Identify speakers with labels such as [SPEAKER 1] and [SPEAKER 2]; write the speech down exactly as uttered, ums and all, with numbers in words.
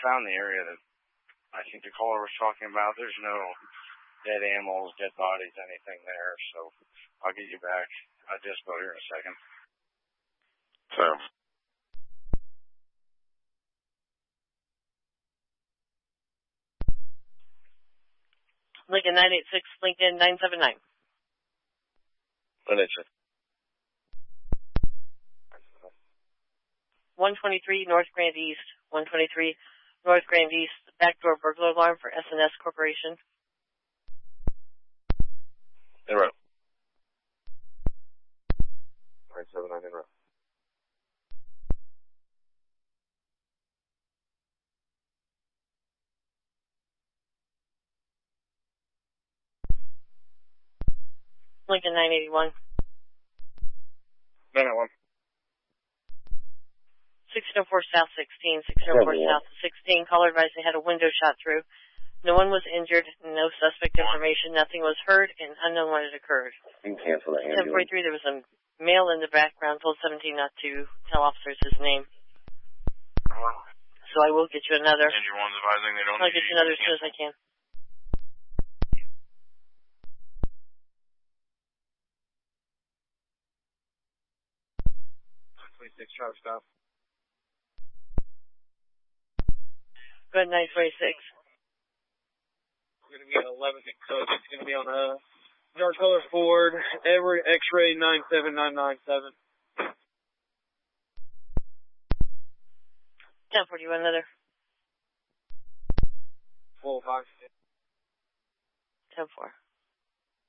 [SPEAKER 1] found the area that I think the caller was talking about. There's no dead animals, dead bodies, anything there, so I'll get you back. I'll just go here in a second.
[SPEAKER 2] So.
[SPEAKER 3] Lincoln nine eight six, Lincoln nine seven nine.
[SPEAKER 2] Lincoln.
[SPEAKER 3] one twenty-three North Grand East, one twenty-three North Grand East, backdoor burglar alarm for S and S Corporation.
[SPEAKER 2] In row. nine seven nine in row.
[SPEAKER 3] Lincoln nine eighty-one.
[SPEAKER 2] nine oh one.
[SPEAKER 3] sixteen oh four South sixteen, sixteen oh four South sixteen. Caller advised they had a window shot through. No one was injured, no suspect information, nothing was heard, and unknown when it occurred.
[SPEAKER 2] You can cancel that.
[SPEAKER 3] ten forty-three, there was a male in the background, told seventeen not to tell officers his name. So I will get you another.
[SPEAKER 2] And your one's advising they don't
[SPEAKER 3] I'll get you another as soon as I can.
[SPEAKER 2] twenty-six, Charlie, stop.
[SPEAKER 3] Go ahead, nine twenty-six.
[SPEAKER 4] We're going to be at eleventh and Cook. It's going to be on a dark color Ford, Everett X-ray nine seven nine nine seven.
[SPEAKER 3] ten forty-one, another.
[SPEAKER 4] Full five.
[SPEAKER 3] ten four.